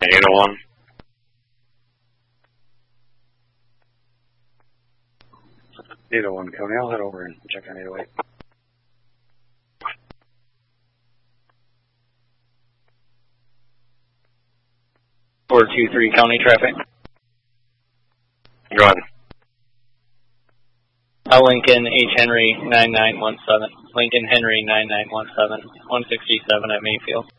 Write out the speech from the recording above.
801. Coney, I'll head over and check on 808. 423 County traffic. Go ahead. Lincoln H. Henry 9917. Lincoln Henry 9917. 167 at Mayfield.